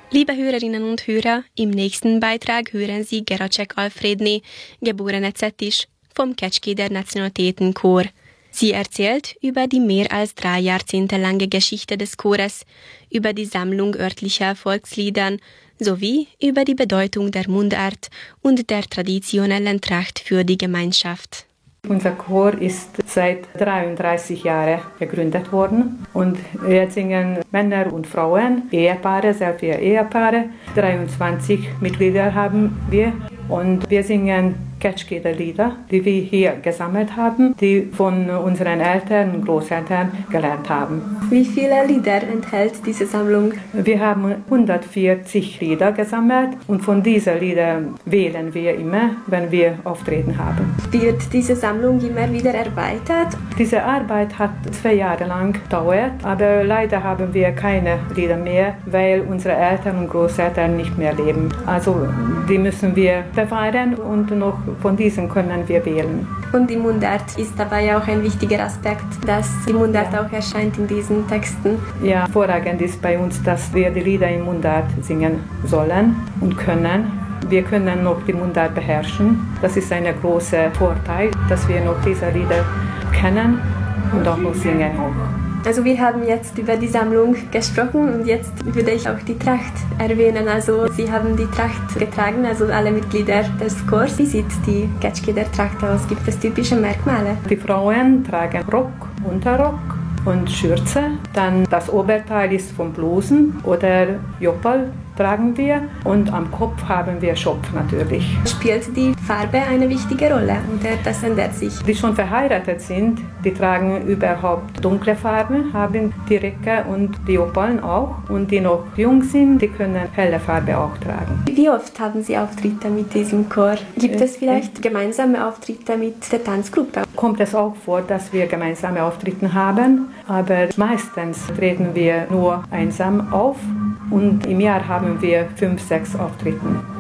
Liebe Hörerinnen und Hörer, im nächsten Beitrag hören Sie Geracek Alfredné, geborene Zettisch, vom Kecskeder Nationalitätenchor. Sie erzählt über die mehr als 3 Jahrzehnte lange Geschichte des Chores, über die Sammlung örtlicher Volksliedern sowie über die Bedeutung der Mundart und der traditionellen Tracht für die Gemeinschaft. Unser Chor ist seit 33 Jahren gegründet worden und wir singen Männer und Frauen, Ehepaare, sehr viele Ehepaare. 23 Mitglieder haben wir und wir singen Kecskeder Lieder, die wir hier gesammelt haben, die von unseren Eltern und Großeltern gelernt haben. Wie viele Lieder enthält diese Sammlung? Wir haben 140 Lieder gesammelt und von diesen Liedern wählen wir immer, wenn wir Auftreten haben. Wird diese Sammlung immer wieder erweitert? Diese Arbeit hat 2 Jahre lang gedauert, aber leider haben wir keine Lieder mehr, weil unsere Eltern und Großeltern nicht mehr leben. Also die müssen wir bewahren und noch von diesen können wir wählen. Und die Mundart ist dabei auch ein wichtiger Aspekt, dass die Mundart auch erscheint in diesen Texten. Ja, vorragend ist bei uns, dass wir die Lieder in Mundart singen sollen und können. Wir können noch die Mundart beherrschen. Das ist ein großer Vorteil, dass wir noch diese Lieder kennen und auch noch singen. Also wir haben jetzt über die Sammlung gesprochen und jetzt würde ich auch die Tracht erwähnen. Also Sie haben die Tracht getragen, also alle Mitglieder des Chors. Wie sieht die Kecskeder Tracht aus? Gibt es typische Merkmale? Die Frauen tragen Rock, Unterrock und Schürze. Dann das Oberteil ist von Blusen oder Joppal tragen wir und am Kopf haben wir Schopf natürlich. Spielt die Farbe eine wichtige Rolle oder das ändert sich? Die schon verheiratet sind, die tragen überhaupt dunkle Farben, haben die Röcke und die Joppaln auch und die noch jung sind, die können helle Farbe auch tragen. Wie oft haben Sie Auftritte mit diesem Chor? Gibt es vielleicht gemeinsame Auftritte mit der Tanzgruppe? Kommt es auch vor, dass wir gemeinsame Auftritte haben, aber meistens treten wir nur einsam auf und im Jahr haben wir 5, 6 Auftritte.